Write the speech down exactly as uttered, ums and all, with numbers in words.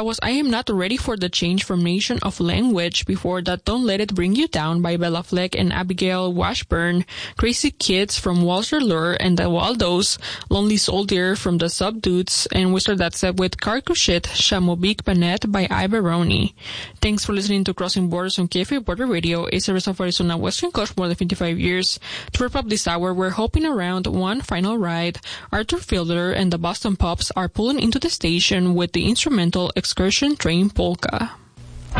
That was I Am Not Ready for the Change from Nation of Language. Before that, Don't Let It Bring You Down by Bella Fleck and Abigail Washburn. Crazy Kids from Walter Lure and the Waldos. Lonely Soldier from the Subdudes. And we start that set with Carcouchette, Shamobik Panet by Ibaroni. Thanks for listening to Crossing Borders on K F A Border Radio, a service of Arizona Western Coast for more than fifty-five years. To wrap up this hour, we're hoping around one final ride. Arthur Fielder and the Boston Pops are pulling into the station with the instrumental Excursion Train Polka.